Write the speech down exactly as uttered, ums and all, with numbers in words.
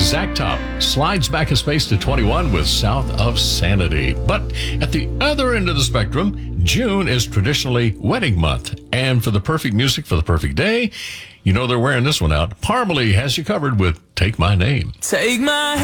Zach Top slides back a space to twenty-one with South of Sanity. But at the other end of the spectrum, June is traditionally wedding month. And for the perfect music for the perfect day, you know they're wearing this one out. Parmalee has you covered with Take My Name. Take my